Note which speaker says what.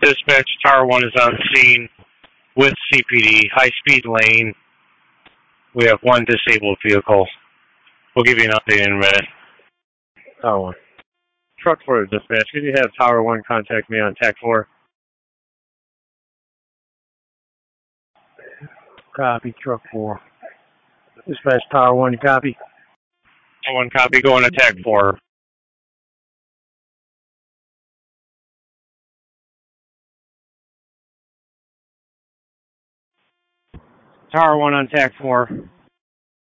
Speaker 1: Dispatch, Tower 1 is on scene with CPD, high-speed lane. We have one disabled vehicle. We'll give you an update in a minute. Tower 1. Truck 4 dispatch, could you have Tower 1 contact me on TAC 4? Copy, Truck 4. Dispatch, Tower 1, copy. Tower 1, copy, going to TAC 4. Tower 1 on TAC 4.